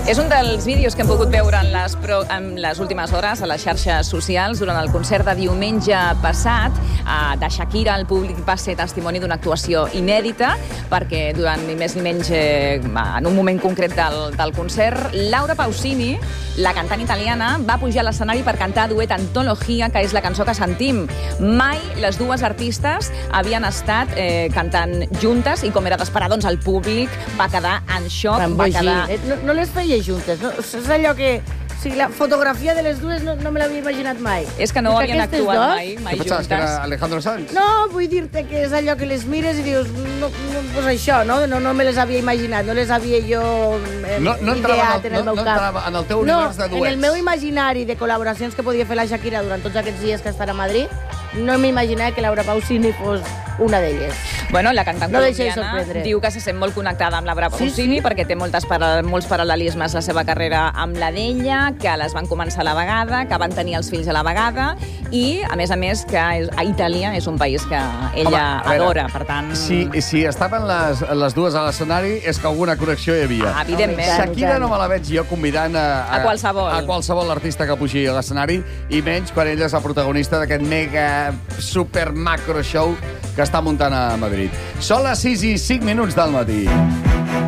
És un dels vídeos que hem pogut veure en les últimes hores a les xarxes socials durant el concert de diumenge passat de Shakira. El públic va ser testimoni d'una actuació inèdita perquè durant ni més ni menys en un moment concret del concert, Laura Pausini, la cantant italiana, va pujar a l'escenari per cantar duet Antologia, que és la cançó que sentim. Mai les dues artistes havien estat cantant juntes i, com era d'esperar, doncs el públic va quedar en xoc. No les feia juntes, no? És allò que... O sigui, la fotografia de les dues no me l'havia imaginat mai. És que no havien actuat mai Què pensaves, que era Alejandro Sanz? No, vull dir-te que és allò que les mires i dius, pues això, no me les havia imaginat, no les havia jo ideat en el meu cap. No entrava en el teu univers de duets. En el meu imaginari de col·laboracions que podia fer la Shakira durant tots aquests dies que estarà a Madrid, no m'imaginava que Laura Pausini fos una d'elles. Bueno, la cantant colombiana sorprendre. diu que se sent molt connectada amb Laura Pausini perquè té molts paral·lelismes la seva carrera amb la d'ella, que les van començar a la vegada, que van tenir els fills a la vegada i, a més, que Itàlia és un país que ella adora, per tant... Si estaven les dues a l'escenari és que alguna connexió hi havia. Evidentment. Shakira no me la veig jo convidant a qualsevol artista que pugi a l'escenari, i menys quan ella és la protagonista d'aquest mega super macro show que està muntant a Madrid. Són les 6:05 del matí.